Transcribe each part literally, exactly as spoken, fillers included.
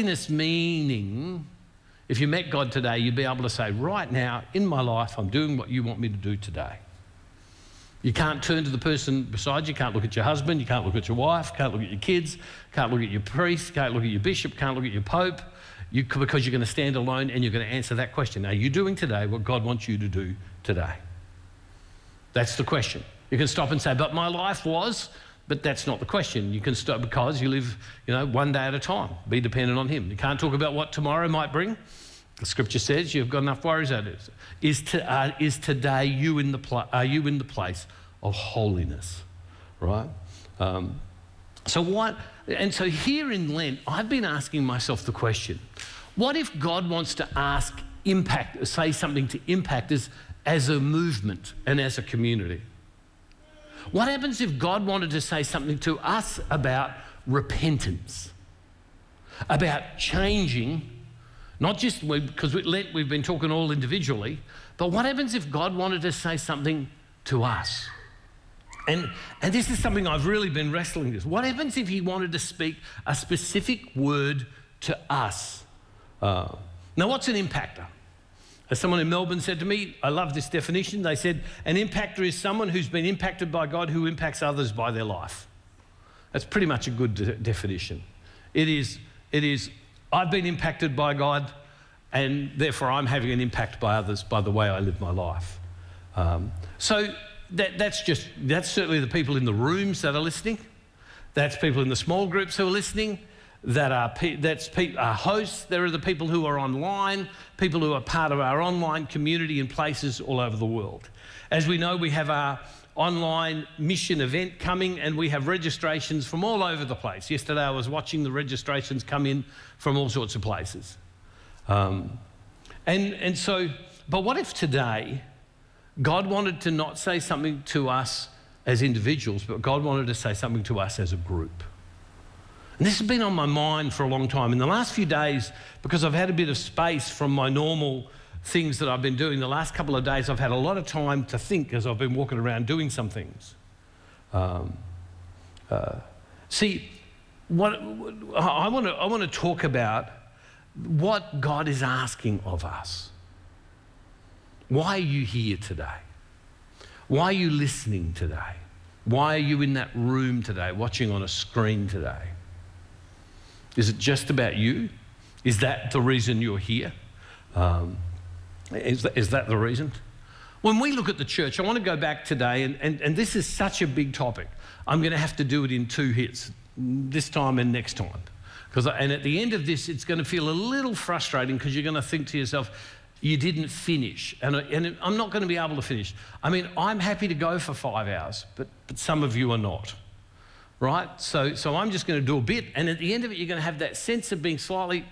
holiness meaning, if you met God today, you'd be able to say, right now in my life, I'm doing what you want me to do today. You can't turn to the person beside you, can't look at your husband, you can't look at your wife, can't look at your kids, can't look at your priest, can't look at your bishop, can't look at your pope, you, because you're going to stand alone and you're going to answer that question. Are you doing today what God wants you to do today? That's the question. You can stop and say, but my life was, but that's not the question. You can stop because you live, you know, one day at a time. Be dependent on him. You can't talk about what tomorrow might bring. The scripture says you've got enough worries out of it. Is, to, uh, is today you in the pl- are you in the place of holiness, right? Um, so what? And so here in Lent, I've been asking myself the question: what if God wants to ask impact, say something to impact us as a movement and as a community? What happens if God wanted to say something to us about repentance, about changing? Not just because we, Lent, we've been talking all individually, but what happens if God wanted to say something to us? And, and this is something I've really been wrestling with. What happens if he wanted to speak a specific word to us? Uh, now, what's an impactor? As someone in Melbourne said to me, I love this definition. They said, an impactor is someone who's been impacted by God who impacts others by their life. That's pretty much a good de- definition. It is, it is, I've been impacted by God, and therefore I'm having an impact by others by the way I live my life. Um, so that, that's just, that's certainly the people in the rooms that are listening. That's people in the small groups who are listening. That are, that's pe- are hosts. There are the people who are online, people who are part of our online community in places all over the world. As we know, we have our online mission event coming, and we have registrations from all over the place. Yesterday I was watching the registrations come in from all sorts of places. Um, and, and so, but what if today God wanted to not say something to us as individuals, but God wanted to say something to us as a group? And this has been on my mind for a long time. In the last few days, because I've had a bit of space from my normal things that I've been doing, the last couple of days I've had a lot of time to think as I've been walking around doing some things. Um, uh, see, what I want to I want to talk about what God is asking of us. Why are you here today? Why are you listening today? Why are you in that room today, watching on a screen today? Is it just about you? Is that the reason you're here? Um, is, that, is that the reason? When we look at the church, I want to go back today, and, and, and this is such a big topic. I'm going to have to do it in two hits, this time and next time. Because, and at the end of this, it's going to feel a little frustrating because you're going to think to yourself, you didn't finish. And, and I'm not going to be able to finish. I mean, I'm happy to go for five hours, but, but some of you are not. Right? So, so I'm just going to do a bit, and at the end of it, you're going to have that sense of being slightly...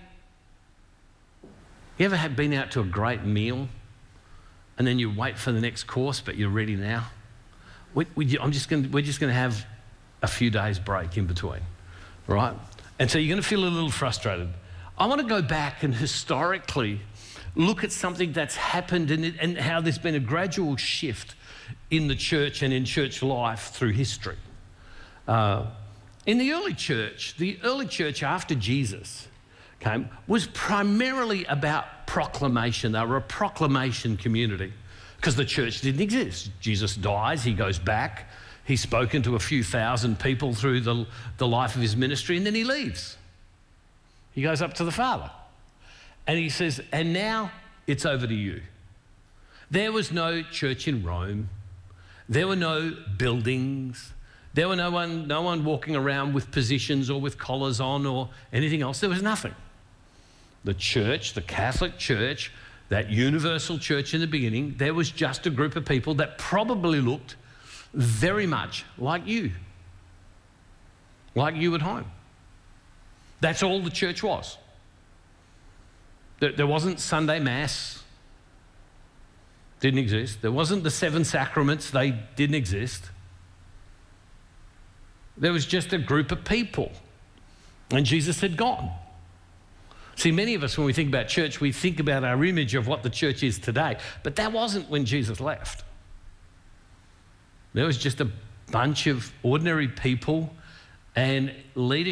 You ever have been out to a great meal, and then you wait for the next course, but you're ready now? We, we, I'm just going to, we're just going to have a few days break in between, right? And so you're going to feel a little frustrated. I want to go back and historically look at something that's happened and, it, and how there's been a gradual shift in the church and in church life through history. Uh, in the early church, the early church after Jesus came was primarily about proclamation. They were a proclamation community because the church didn't exist. Jesus dies, he goes back, he's spoken to a few thousand people through the, the life of his ministry, and then he leaves. He goes up to the Father and he says, and now it's over to you. There was no church in Rome. There were no buildings. There were no one, no one walking around with positions or with collars on or anything else. There was nothing. The church, the Catholic Church, that universal church in the beginning, there was just a group of people that probably looked very much like you, like you at home. That's all the church was. There, there wasn't Sunday Mass, didn't exist. There wasn't the seven sacraments, they didn't exist. There was just a group of people, and Jesus had gone. See, many of us, when we think about church, we think about our image of what the church is today, but that wasn't when Jesus left. There was just a bunch of ordinary people and leadership